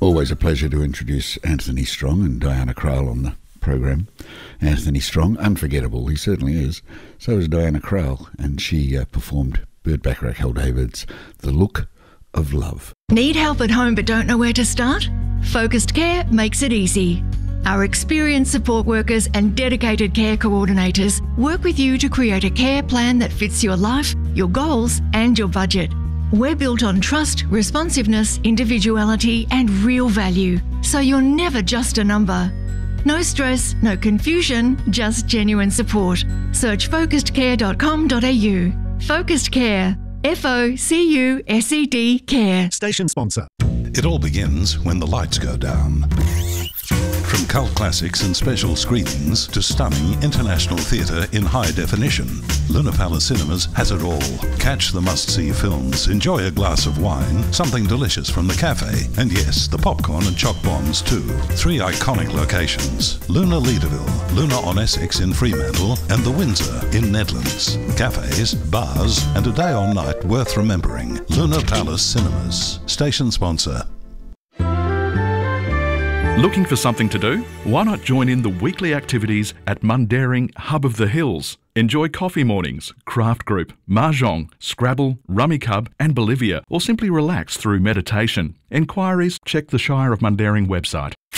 Always a pleasure to introduce Anthony Strong and Diana Krall on the program. Anthony Strong, unforgettable, he certainly is. So is Diana Krall, and she performed Burt Bacharach Hell-David's The Look of Love. Need help at home but don't know where to start? Focused Care makes it easy. Our experienced support workers and dedicated care coordinators work with you to create a care plan that fits your life, your goals, and your budget. We're built on trust, responsiveness, individuality, and real value, so you're never just a number. No stress, no confusion, just genuine support. Search focusedcare.com.au. Focused Care. FOCUSED Care. Station sponsor. It all begins when the lights go down. From cult classics and special screenings to stunning international theatre in high definition, Luna Palace Cinemas has it all. Catch the must-see films, enjoy a glass of wine, something delicious from the cafe, and yes, the popcorn and choc bombs too. 3 iconic locations: Luna Leederville, Luna on Essex in Fremantle, and the Windsor in Nedlands. Cafes, bars, and a day or night worth remembering. Luna Palace Cinemas. Station sponsor. Looking for something to do? Why not join in the weekly activities at Mundaring Hub of the Hills? Enjoy coffee mornings, craft group, mahjong, Scrabble, Rummy Cub and Bolivia, or simply relax through meditation. Enquiries, check the Shire of Mundaring website.